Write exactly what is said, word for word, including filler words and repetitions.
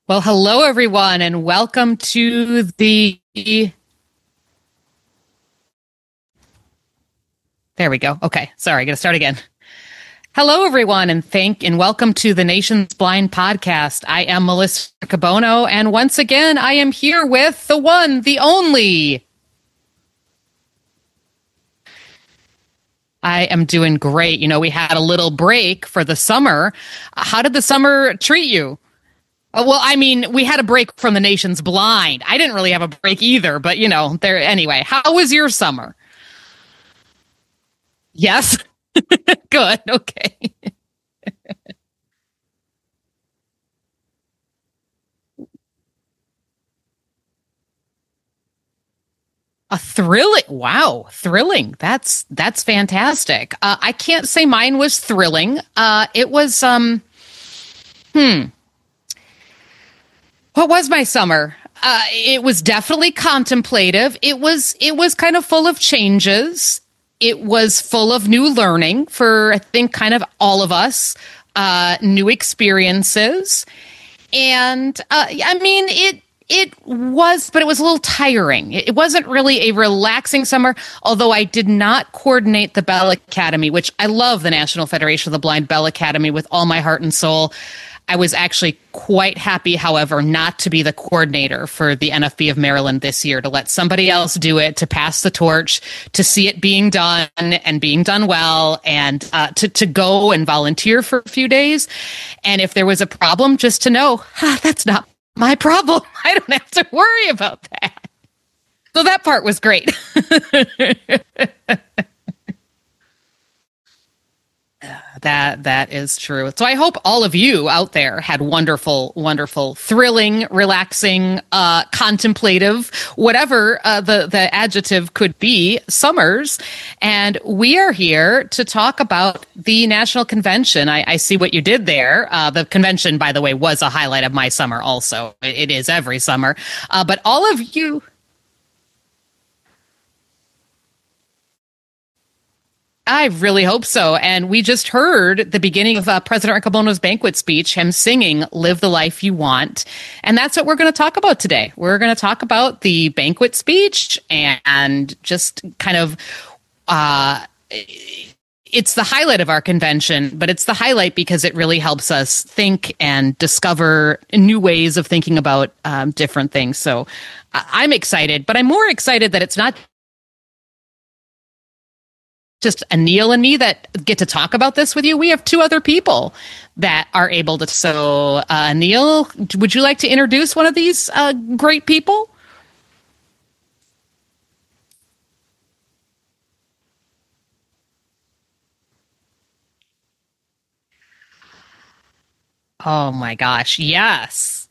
Well, hello everyone, and welcome to the. There we go. Okay, sorry, got to start again. Hello everyone, and thank and welcome to the Nation's Blind podcast. I am Melissa Cabono, and once again, I am here with the one, the only. I am doing great. You know, we had a little break for the summer. How did the summer treat you? Uh, Well, I mean, we had a break from the nation's blind. I didn't really have a break either, but you know, there anyway. How was your summer? Yes. Good. Okay. A thrilling. Wow, thrilling. That's that's fantastic. Uh, I can't say mine was thrilling. Uh, it was um what was my summer? Uh, it was definitely contemplative. It was it was kind of full of changes. It was full of new learning for I think kind of all of us, uh, new experiences, and uh, I mean it. It was, but it was a little tiring. It it wasn't really a relaxing summer, although I did not coordinate the Bell Academy, which I love the National Federation of the Blind Bell Academy with all my heart and soul. I was actually quite happy, however, not to be the coordinator for the N F B of Maryland this year, to let somebody else do it, to pass the torch, to see it being done and being done well, and uh, to, to go and volunteer for a few days. And if there was a problem, just to know, ah, that's not my problem. I don't have to worry about that. So that part was great. That that is true. So I hope all of you out there had wonderful, wonderful, thrilling, relaxing, uh, contemplative, whatever uh, the the adjective could be, summers. And we are here to talk about the national convention. I, I see what you did there. Uh, the convention, by the way, was a highlight of my summer. Also, it, it is every summer. Uh, but all of you. I really hope so. And we just heard the beginning of uh, President Cabono's banquet speech, him singing Live the Life You Want. And that's what we're going to talk about today. We're going to talk about the banquet speech and just kind of, uh, it's the highlight of our convention, but it's the highlight because it really helps us think and discover new ways of thinking about um, different things. So I- I'm excited, but I'm more excited that it's not just Anil and me that get to talk about this with you. We have two other people that are able to. So, uh, Anil, would you like to introduce one of these uh, great people? Oh my gosh, yes.